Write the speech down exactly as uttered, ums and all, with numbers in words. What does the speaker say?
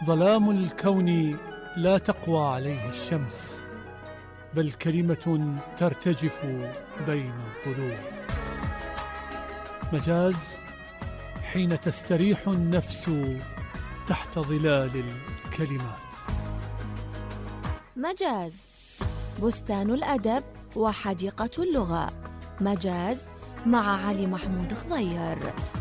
ظلام الكون لا تقوى عليه الشمس، بل كلمة ترتجف بين الظلوم. مجاز حين تستريح النفس تحت ظلال الكلمات. مجاز بستان الأدب وحديقة اللغة. مجاز مع علي محمود خضير.